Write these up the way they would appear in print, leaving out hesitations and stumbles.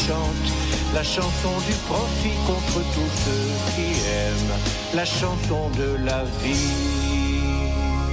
chante la chanson du profit contre tous ceux qui aiment la chanson de la vie.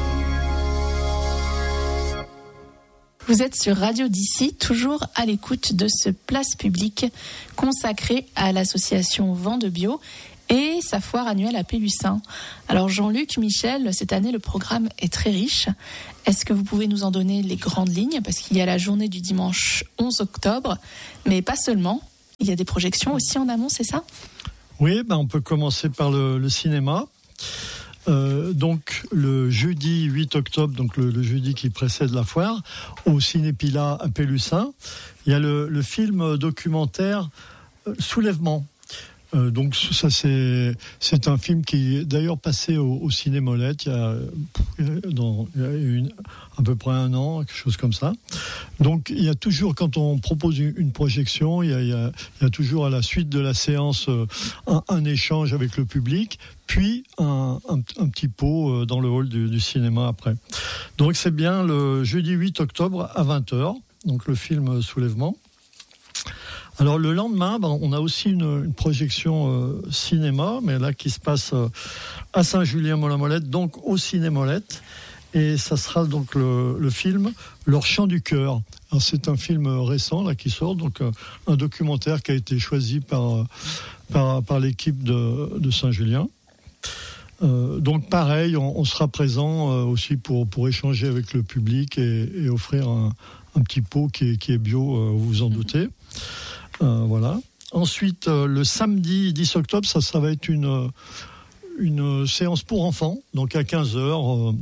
Vous êtes sur Radio d'ici, toujours à l'écoute de ce Place Publique consacré à l'association Vent de Bio et sa foire annuelle à Pélussin. Alors Jean-Luc, Michel, cette année le programme est très riche. Est-ce que vous pouvez nous en donner les grandes lignes ? Parce qu'il y a la journée du dimanche 11 octobre, mais pas seulement. Il y a des projections aussi en amont, c'est ça ? Oui, on peut commencer par le cinéma. Donc le jeudi 8 octobre, donc le jeudi qui précède la foire, au Cinépila à Pélussin, il y a le film documentaire Soulèvement. Donc ça c'est un film qui est d'ailleurs passé au Ciné-Molette il y a à peu près un an, quelque chose comme ça. Donc il y a toujours, quand on propose une projection, il y a toujours à la suite de la séance un échange avec le public, puis un petit pot dans le hall du cinéma après. Donc c'est bien le jeudi 8 octobre à 20h, donc le film Soulèvement. Alors le lendemain, on a aussi une projection cinéma, mais là qui se passe à Saint-Julien-Molin-Molette, donc au Ciné-Molette, et ça sera donc le film Leur chant du cœur. Alors c'est un film récent là qui sort, donc un documentaire qui a été choisi par l'équipe de Saint-Julien. Donc pareil, on sera présent aussi pour échanger avec le public et offrir un petit pot qui est bio, vous vous en doutez. Voilà. Ensuite, le samedi 10 octobre, ça va être une séance pour enfants, donc à 15h.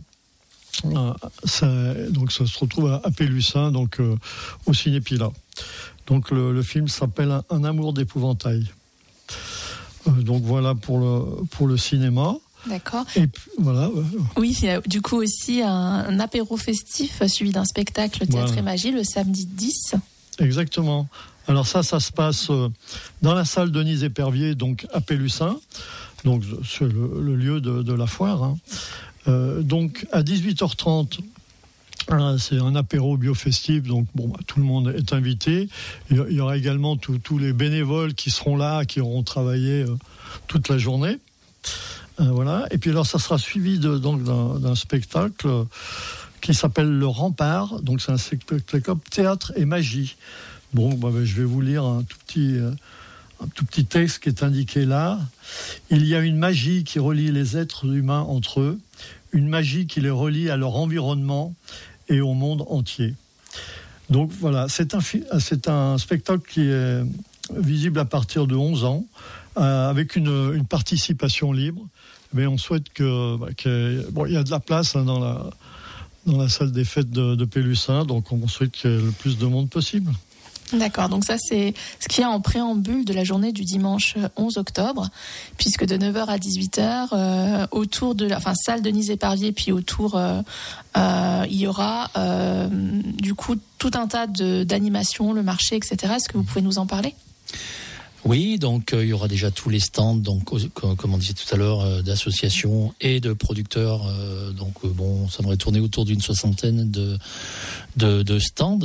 Donc ça se retrouve à Pélussin, donc au Cinépila. Donc le film s'appelle Un amour d'épouvantail. Donc voilà pour le cinéma. D'accord. Et puis, voilà. Oui, il y a du coup aussi un apéro festif suivi d'un spectacle Théâtre et Magie le samedi 10. Exactement. Alors ça se passe dans la salle Denise Épervier, donc à Pélussin, donc c'est le lieu de la foire. Hein. Donc à 18h30, c'est un apéro bio-festif, donc tout le monde est invité. Il y aura également tous les bénévoles qui seront là, qui auront travaillé toute la journée. Voilà. Et puis alors ça sera suivi d'un spectacle qui s'appelle Le Rempart, donc c'est un spectacle Théâtre et Magie. Je vais vous lire un tout petit texte qui est indiqué là. Il y a une magie qui relie les êtres humains entre eux, une magie qui les relie à leur environnement et au monde entier. Donc voilà, c'est un spectacle qui est visible à partir de 11 ans, avec une participation libre. Mais on souhaite il y a de la place dans la salle des fêtes de Pélussin, donc on souhaite qu'il y ait le plus de monde possible. D'accord, donc ça c'est ce qu'il y a en préambule de la journée du dimanche 11 octobre, puisque de 9h à 18h, autour de salle Denise Épervier, puis autour, il y aura du coup tout un tas d'animations, le marché, etc. Est-ce que vous pouvez nous en parler ? Oui, donc il y aura déjà tous les stands, donc comme on disait tout à l'heure, d'associations et de producteurs. Ça devrait tourner autour d'une 60aine de stands.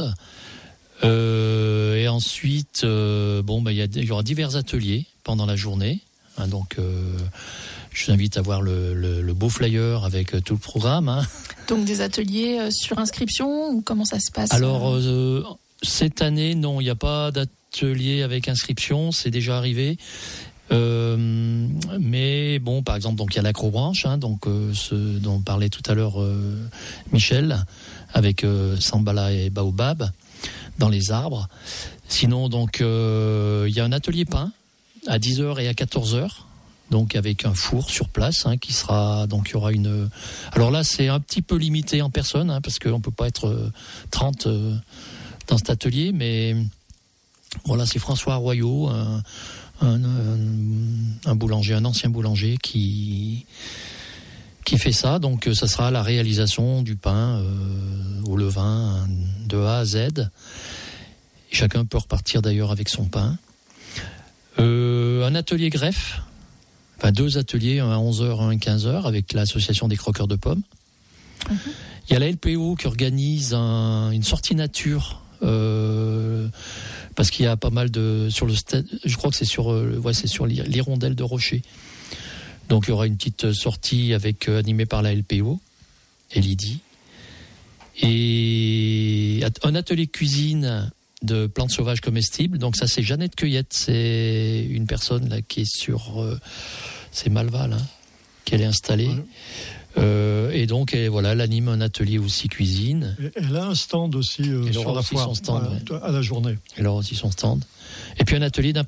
Et ensuite, il y aura divers ateliers pendant la journée. Hein, donc, je vous invite à voir le beau flyer avec tout le programme. Hein. Donc des ateliers sur inscription ou comment ça se passe ? Alors cette année, non, il n'y a pas d'atelier avec inscription, c'est déjà arrivé. Mais par exemple, donc il y a l'acrobranche, hein, ce dont parlait tout à l'heure Michel, avec Sambala et Baobab dans les arbres. Sinon, donc il y a un atelier pain à 10h et à 14h. Donc avec un four sur place, hein, qui sera, donc il y aura une. Alors là, c'est un petit peu limité en personnes, hein, parce qu'on peut pas être 30 dans cet atelier, mais voilà, c'est François Royot, un boulanger, un ancien boulanger qui fait ça. Donc ça sera la réalisation du pain au levain de A à Z. Et chacun peut repartir d'ailleurs avec son pain. Un atelier greffe. Enfin, 2 ateliers, un à 11h, un à 15h, avec l'association des croqueurs de pommes. Mmh. Il y a la LPO qui organise une sortie nature parce qu'il y a pas mal de sur le stade. Je crois que c'est sur l'hirondelle de Rocher. Donc il y aura une petite sortie animée par la LPO et Lydie, et un atelier cuisine de plantes sauvages comestibles. Donc ça, c'est Jeannette Cueillette, c'est une personne là qui est sur c'est Malval, qu'elle est installée. Et donc elle anime un atelier aussi cuisine. Elle a un stand aussi sur la foire, son stand, à la journée. Elle aura aussi son stand. Et puis un atelier